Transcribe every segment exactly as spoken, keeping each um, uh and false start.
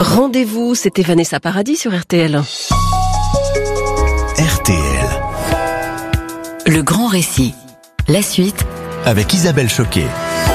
Rendez-vous, c'était Vanessa Paradis sur R T L. R T L. Le grand récit. La suite. Avec Isabelle Choquet.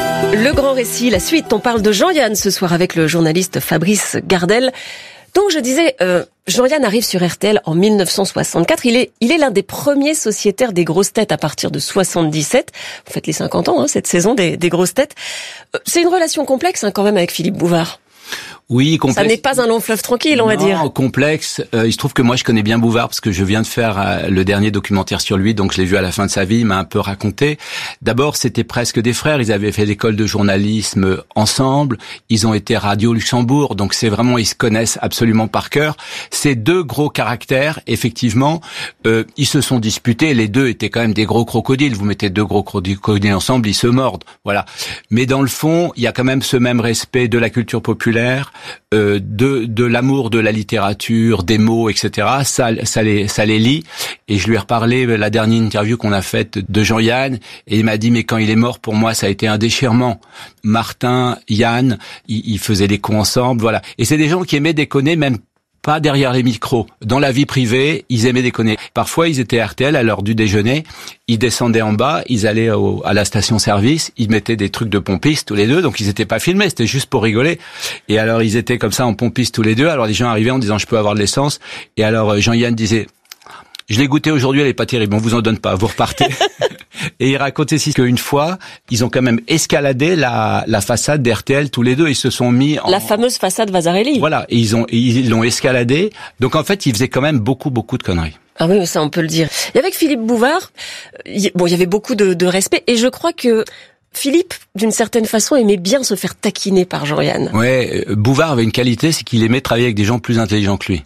Le grand récit, la suite. On parle de Jean-Yann ce soir avec le journaliste Fabrice Gardel. Donc je disais, euh, Jean-Yann arrive sur R T L en mille neuf cent soixante-quatre. Il est, il est l'un des premiers sociétaires des grosses têtes à partir de soixante-dix-sept. Vous faites les cinquante ans, hein, cette saison des, des grosses têtes. Euh, c'est une relation complexe hein, quand même avec Philippe Bouvard. Oui, complexe. Ça n'est pas un long fleuve tranquille, on non, va dire. Non, complexe. Euh, il se trouve que moi, je connais bien Bouvard parce que je viens de faire euh, le dernier documentaire sur lui, donc je l'ai vu à la fin de sa vie. Il m'a un peu raconté. D'abord, c'était presque des frères. Ils avaient fait l'école de journalisme ensemble. Ils ont été Radio Luxembourg, donc c'est vraiment, ils se connaissent absolument par cœur. Ces deux gros caractères, effectivement, euh, ils se sont disputés. Les deux étaient quand même des gros crocodiles. Vous mettez deux gros crocodiles ensemble, ils se mordent. Voilà. Mais dans le fond, il y a quand même ce même respect de la culture populaire. Euh, de de l'amour de la littérature, des mots, et cetera. Ça, ça les ça les lie. Et je lui ai reparlé la dernière interview qu'on a faite de Jean-Yann, et il m'a dit mais quand il est mort, pour moi, ça a été un déchirement. Martin, Yann, ils, ils faisaient des coups ensemble, voilà. Et c'est des gens qui aimaient déconner, même pas derrière les micros. Dans la vie privée, ils aimaient déconner. Parfois, ils étaient à R T L à l'heure du déjeuner. Ils descendaient en bas, ils allaient au, à la station-service, ils mettaient des trucs de pompistes tous les deux, donc ils étaient pas filmés, c'était juste pour rigoler. Et alors, ils étaient comme ça en pompistes tous les deux. Alors, les gens arrivaient en disant « je peux avoir de l'essence ». Et alors, Jean-Yann disait « je l'ai goûté aujourd'hui, elle est pas terrible, on vous en donne pas, vous repartez ». Et il racontait aussi qu'une fois, ils ont quand même escaladé la, la façade d'R T L tous les deux. Ils se sont mis en... La fameuse façade Vasarely. Voilà, et ils ont ils l'ont escaladé. Donc en fait, ils faisaient quand même beaucoup beaucoup de conneries. Ah oui, ça on peut le dire. Et avec Philippe Bouvard, bon, il y avait beaucoup de, de respect, et je crois que Philippe, d'une certaine façon, aimait bien se faire taquiner par Jean-Yann. Ouais, Bouvard avait une qualité, c'est qu'il aimait travailler avec des gens plus intelligents que lui.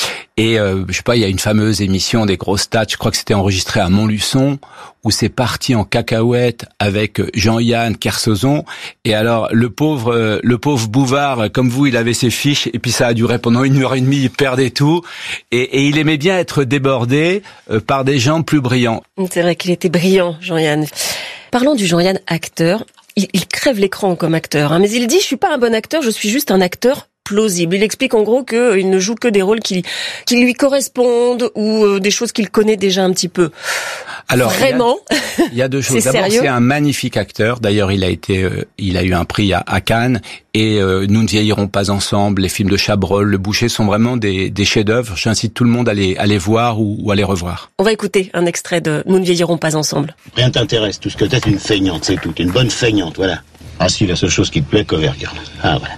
Et euh, je sais pas, il y a une fameuse émission des grosses têtes, je crois que c'était enregistré à Montluçon, où c'est parti en cacahuète avec Jean-Yann Kersozon. Et alors le pauvre, euh, le pauvre Bouvard, comme vous, il avait ses fiches, et puis ça a duré pendant une heure et demie, il perdait tout. Et, et il aimait bien être débordé euh, par des gens plus brillants. C'est vrai qu'il était brillant, Jean-Yann. Parlons du Jean-Yann acteur. Il, il crève l'écran comme acteur, hein, mais il dit « je suis pas un bon acteur, je suis juste un acteur ». Plausible. Il explique en gros qu'il ne joue que des rôles qui, qui lui correspondent ou euh, des choses qu'il connaît déjà un petit peu. Alors vraiment, il y, y a deux choses. D'abord, c'est un magnifique acteur. D'ailleurs, il a été, euh, il a eu un prix à, à Cannes. Et euh, Nous ne vieillirons pas ensemble. Les films de Chabrol, Le Boucher sont vraiment des, des chefs-d'œuvre. J'incite tout le monde à les, à les voir ou, ou à les revoir. On va écouter un extrait de Nous ne vieillirons pas ensemble. Rien t'intéresse. Tout ce que t'es, c'est une feignante, c'est tout. Une bonne feignante, voilà. Ah si, la seule chose qui te plaît, cover girl. Ah voilà.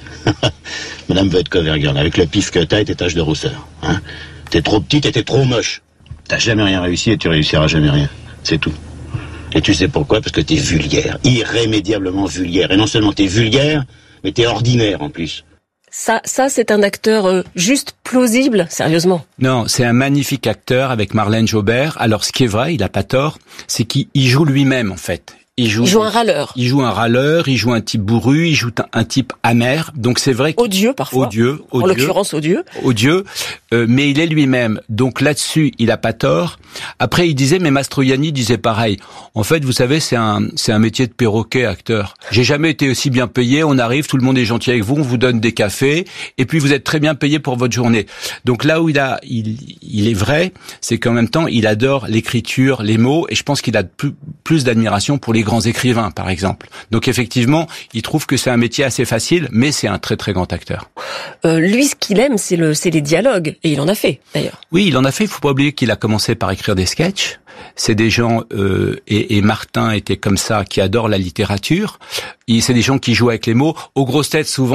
Madame veut être cover girl, avec le pif que t'as et tes taches de rousseur. Hein, t'es trop petite et t'es trop moche. T'as jamais rien réussi et tu réussiras jamais rien. C'est tout. Et tu sais pourquoi? Parce que t'es vulgaire, irrémédiablement vulgaire. Et non seulement t'es vulgaire, mais t'es ordinaire en plus. Ça, ça, c'est un acteur euh, juste plausible, sérieusement. Non, c'est un magnifique acteur avec Marlène Jobert. Alors, ce qui est vrai, il a pas tort, c'est qu'il joue lui-même, en fait. Il joue, il joue un râleur. Il joue un râleur, il joue un type bourru, il joue un, un type amer. Donc c'est vrai. Odieux parfois. Odieux. En l'occurrence odieux. Odieux. Euh, mais il est lui-même. Donc là-dessus, il a pas tort. Après, il disait, mais Mastroianni disait pareil. En fait, vous savez, c'est un, c'est un métier de perroquet, acteur. J'ai jamais été aussi bien payé. On arrive, tout le monde est gentil avec vous, on vous donne des cafés, et puis vous êtes très bien payé pour votre journée. Donc là où il a, il, il est vrai, c'est qu'en même temps, il adore l'écriture, les mots, et je pense qu'il a plus, plus d'admiration pour les grands écrivains, par exemple. Donc effectivement, il trouve que c'est un métier assez facile, mais c'est un très très grand acteur. Euh, lui, ce qu'il aime, c'est le, c'est les dialogues, et il en a fait, d'ailleurs. Oui, il en a fait. Il faut pas oublier qu'il a commencé par écrire des sketchs. C'est des gens euh, et, et Martin était comme ça, qui adorent la littérature. Et c'est des gens qui jouent avec les mots. Aux grosses têtes, souvent.